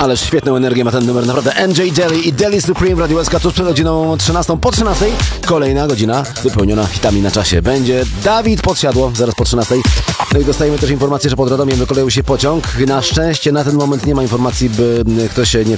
Ależ świetną energię ma ten numer, naprawdę. NJ Deli i Deli Supreme w Radio SK tuż przed godziną 13. Po 13 kolejna godzina wypełniona hitami na czasie. Będzie Dawid Podsiadło, zaraz po 13. No i dostajemy też informację, że pod Radomiem wykoleił się pociąg. Na szczęście na ten moment nie ma informacji, by ktoś się nie